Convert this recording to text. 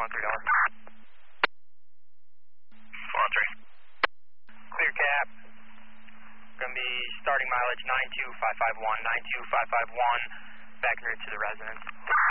Clear cap. Going to be starting mileage 92551, 92551, back near to the residence.